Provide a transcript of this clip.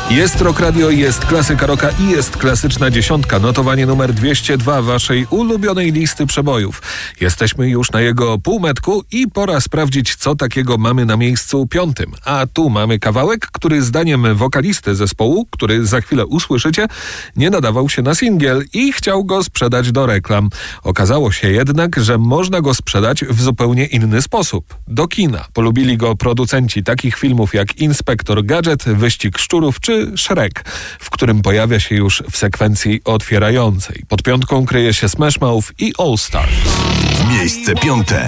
Jest Rock Radio, jest klasyka rocka i jest klasyczna dziesiątka. Notowanie numer 202 waszej ulubionej listy przebojów. Jesteśmy już na jego półmetku i pora sprawdzić, co takiego mamy na miejscu 5. A tu mamy kawałek, który zdaniem wokalisty zespołu, który za chwilę usłyszycie, nie nadawał się na singiel i chciał go sprzedać do reklam. Okazało się jednak, że można go sprzedać w zupełnie inny sposób. Do kina. Polubili go producenci takich filmów jak Inspektor Gadżet, Wyścig Szczurów czy Shrek, w którym pojawia się już w sekwencji otwierającej. Pod 5 kryje się Smash Mouth i All Star. Miejsce 5.